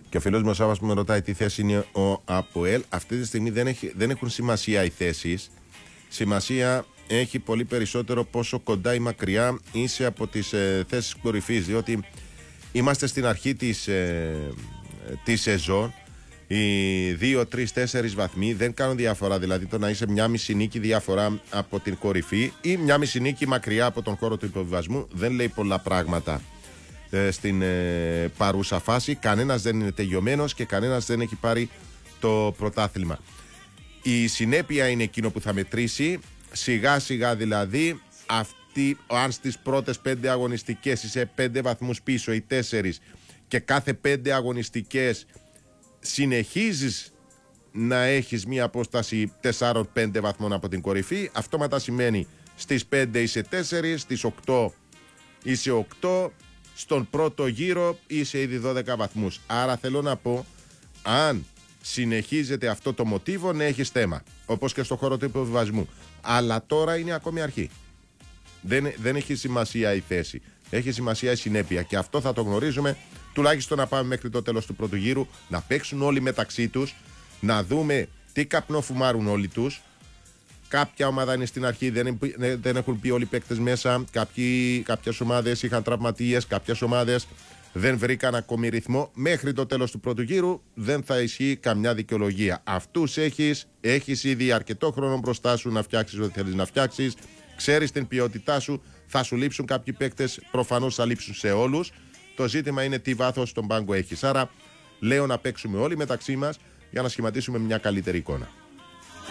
Και ο φίλος μου ο Σάββας που με ρωτάει τι θέση είναι ο ΑΠΟΕΛ. Αυτή τη στιγμή δεν έχουν σημασία οι θέσεις. Σημασία έχει πολύ περισσότερο πόσο κοντά ή μακριά είσαι από τις θέσεις κορυφής. Διότι είμαστε στην αρχή της σεζόν. Οι 2, 3, 4 βαθμοί δεν κάνουν διαφορά. Δηλαδή το να είσαι μια μισή νίκη διαφορά από την κορυφή ή μια μισή νίκη μακριά από τον χώρο του υποβιβασμού δεν λέει πολλά πράγματα στην παρούσα φάση. Κανένας δεν είναι τελειωμένος και κανένας δεν έχει πάρει το πρωτάθλημα. Η συνέπεια είναι εκείνο που θα μετρήσει. Σιγά σιγά δηλαδή αν στις πρώτες 5 αγωνιστικές είσαι 5 βαθμούς πίσω ή 4 και κάθε 5 αγωνιστικές συνεχίζεις να έχεις μια απόσταση 4-5 βαθμών από την κορυφή, αυτόματα σημαίνει στις 5 είσαι 4, στις 8 είσαι 8, στον πρώτο γύρο είσαι ήδη 12 βαθμούς. Άρα θέλω να πω, αν συνεχίζεται αυτό το μοτίβο, να έχεις θέμα, όπως και στο χώρο του υποβιβασμού. Αλλά τώρα είναι ακόμη αρχή. Δεν έχει σημασία η θέση. Έχει σημασία η συνέπεια. Και αυτό θα το γνωρίζουμε τουλάχιστον να πάμε μέχρι το τέλος του πρώτου γύρου, να παίξουν όλοι μεταξύ τους, να δούμε τι καπνό φουμάρουν όλοι τους. Κάποια ομάδα είναι στην αρχή, δεν έχουν πει όλοι οι παίκτες μέσα. Κάποιες ομάδες είχαν τραυματίες, κάποιες ομάδες δεν βρήκαν ακόμη ρυθμό. Μέχρι το τέλος του πρώτου γύρου δεν θα ισχύει καμιά δικαιολογία. Αυτούς έχεις ήδη αρκετό χρόνο μπροστά σου να φτιάξεις ό,τι θέλεις να φτιάξεις. Ξέρεις την ποιότητά σου, θα σου λείψουν κάποιοι παίκτες, προφανώς θα λείψουν σε όλους. Το ζήτημα είναι τι βάθος στον πάγκο έχεις. Άρα λέω να παίξουμε όλοι μεταξύ μας για να σχηματίσουμε μια καλύτερη εικόνα.